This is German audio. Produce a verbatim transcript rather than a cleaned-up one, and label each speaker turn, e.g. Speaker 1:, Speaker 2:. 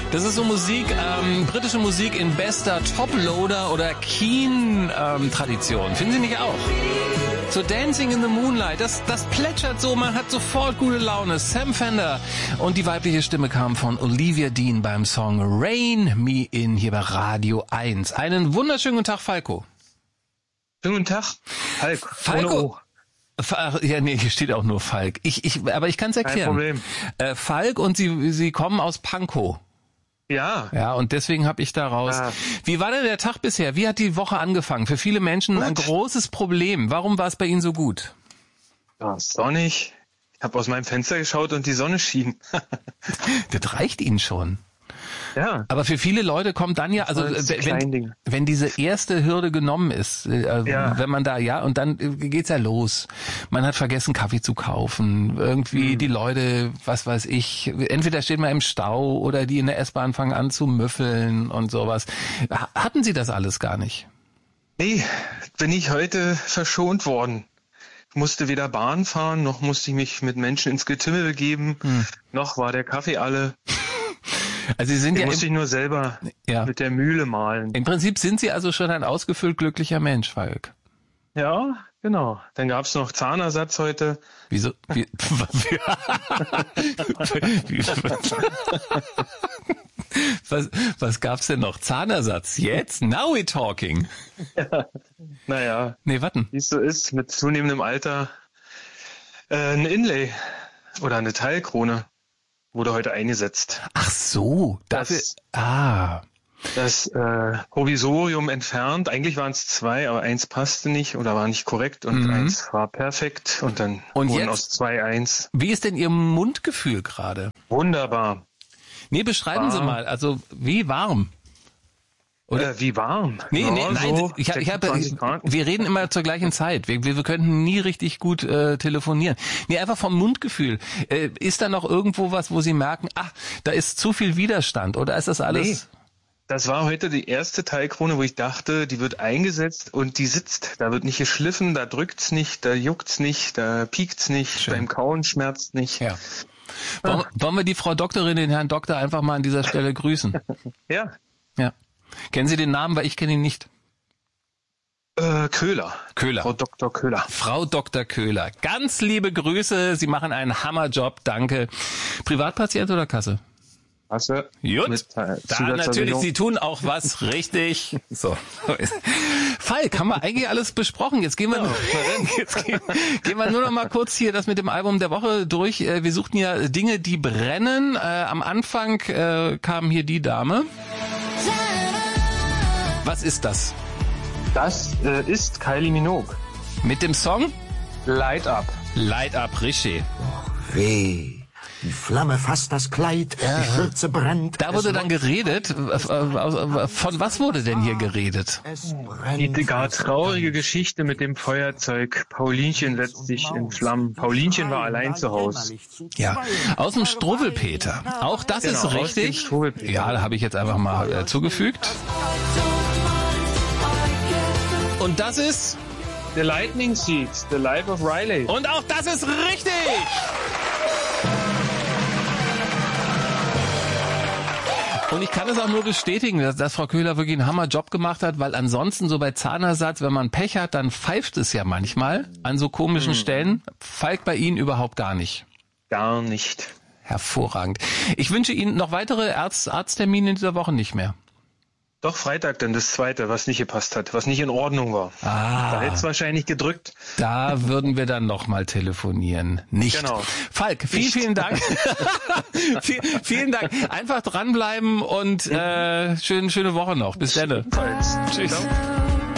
Speaker 1: Das ist so Musik, ähm, britische Musik in bester Top-Loader oder Keen-Tradition. Ähm, Finden Sie nicht auch? So Dancing in the Moonlight, das, das plätschert so, man hat sofort gute Laune. Sam Fender und die weibliche Stimme kam von Olivia Dean beim Song Rain Me In hier bei Radio eins. Einen wunderschönen guten Tag, Falco.
Speaker 2: Schönen guten Tag, Falk.
Speaker 1: Falco. Ach, ja, nee, hier steht auch nur Falk. Ich, ich, aber ich kann es erklären.
Speaker 2: Kein Problem.
Speaker 1: Äh, Falk und Sie, Sie kommen aus Pankow.
Speaker 2: Ja.
Speaker 1: Ja, und deswegen habe ich daraus. Ah. Wie war denn der Tag bisher? Wie hat die Woche angefangen? Für viele Menschen gut. Ein großes Problem. Warum war es bei Ihnen so gut?
Speaker 2: Ja, sonnig. Ich habe aus meinem Fenster geschaut und die Sonne schien.
Speaker 1: Das reicht Ihnen schon.
Speaker 2: Ja.
Speaker 1: Aber für viele Leute kommt dann ja, also wenn, wenn diese erste Hürde genommen ist, äh, ja. wenn man da, ja, und dann geht's ja los. Man hat vergessen, Kaffee zu kaufen. Irgendwie mhm. die Leute, was weiß ich, entweder steht man im Stau oder die in der S-Bahn fangen an zu müffeln und sowas. Hatten Sie das alles gar nicht?
Speaker 2: Nee, bin ich heute verschont worden. Ich musste weder Bahn fahren, noch musste ich mich mit Menschen ins Getümmel begeben, mhm. noch war der Kaffee alle.
Speaker 1: Also Sie sind
Speaker 2: Den
Speaker 1: ja
Speaker 2: muss ich nur selber ja. mit der Mühle mahlen.
Speaker 1: Im Prinzip sind Sie also schon ein ausgefüllt glücklicher Mensch, Falk.
Speaker 2: Ja, genau. Dann gab's noch Zahnersatz heute.
Speaker 1: Wieso? Wie, was, was gab's denn noch? Zahnersatz? Jetzt? Now we're talking.
Speaker 2: Ja. Naja.
Speaker 1: Nee, warten.
Speaker 2: Wie es so ist, mit zunehmendem Alter äh, ein Inlay oder eine Teilkrone wurde heute eingesetzt.
Speaker 1: Ach so, dafür,
Speaker 2: das,
Speaker 1: ah.
Speaker 2: Das äh, Provisorium entfernt, eigentlich waren es zwei, aber eins passte nicht oder war nicht korrekt und mhm. eins war perfekt und dann
Speaker 1: und
Speaker 2: wurden
Speaker 1: jetzt,
Speaker 2: aus zwei eins.
Speaker 1: Wie ist denn Ihr Mundgefühl gerade?
Speaker 2: Wunderbar.
Speaker 1: Nee, beschreiben warm. Sie mal, also wie warm?
Speaker 2: Oder äh, wie warm?
Speaker 1: Nee,
Speaker 2: ja,
Speaker 1: nee, nein,
Speaker 2: so
Speaker 1: ich, ich hab, wir reden immer zur gleichen Zeit. Wir, wir könnten nie richtig gut äh, telefonieren. Nee, einfach vom Mundgefühl. Äh, ist da noch irgendwo was, wo Sie merken, ach, da ist zu viel Widerstand oder ist das alles?
Speaker 2: Nee, das war heute die erste Teilkrone, wo ich dachte, die wird eingesetzt und die sitzt. Da wird nicht geschliffen, da drückt's nicht, da juckt's nicht, da piekt's nicht, schön. Beim Kauen schmerzt nicht.
Speaker 1: Ja. Wollen, wollen wir die Frau Doktorin, den Herrn Doktor einfach mal an dieser Stelle grüßen?
Speaker 2: Ja.
Speaker 1: Ja. Kennen Sie den Namen, weil ich kenne ihn nicht?
Speaker 2: Äh, Köhler.
Speaker 1: Köhler.
Speaker 2: Frau Doktor Köhler.
Speaker 1: Frau Doktor Köhler. Ganz liebe Grüße. Sie machen einen Hammerjob. Danke. Privatpatient oder Kasse?
Speaker 2: Kasse.
Speaker 1: Gut. Mit, äh, da natürlich, Sie tun auch was richtig. So. Falk, haben wir eigentlich alles besprochen. Jetzt gehen wir, ja, jetzt gehen, gehen wir nur noch mal kurz hier das mit dem Album der Woche durch. Wir suchten ja Dinge, die brennen. Äh, am Anfang äh, kam hier die Dame. Was ist das?
Speaker 2: Das äh, ist Kylie Minogue.
Speaker 1: Mit dem Song?
Speaker 2: Light Up.
Speaker 1: Light Up, Rishi.
Speaker 3: Och weh, die Flamme fasst das Kleid, ja. Die Schürze brennt.
Speaker 1: Da wurde dann geredet. Von was wurde denn hier geredet?
Speaker 2: Die gar traurige Geschichte mit dem Feuerzeug. Paulinchen setzt sich in Flammen. Paulinchen war allein zu Hause.
Speaker 1: Ja, aus dem Struwwelpeter. Auch das genau, ist richtig. Ja, da habe ich jetzt einfach mal äh, zugefügt. Und das ist
Speaker 2: The Lightning Seeds, The Life of Riley.
Speaker 1: Und auch das ist richtig! Und ich kann es auch nur bestätigen, dass, dass Frau Köhler wirklich einen Hammerjob gemacht hat, weil ansonsten so bei Zahnersatz, wenn man Pech hat, dann pfeift es ja manchmal an so komischen hm. Stellen. Pfeift bei Ihnen überhaupt gar nicht.
Speaker 2: Gar nicht.
Speaker 1: Hervorragend. Ich wünsche Ihnen noch weitere Arzt, Arzttermine in dieser Woche nicht mehr.
Speaker 2: Doch, Freitag dann das zweite, was nicht gepasst hat, was nicht in Ordnung war.
Speaker 1: Ah,
Speaker 2: da hätte es wahrscheinlich gedrückt.
Speaker 1: Da würden wir dann nochmal telefonieren. Nicht.
Speaker 2: Genau.
Speaker 1: Falk, vielen, nicht. vielen Dank. Viel, vielen Dank. Einfach dranbleiben und äh, schön, schöne Woche noch. Bis dann.
Speaker 2: Tschüss.
Speaker 1: Ciao.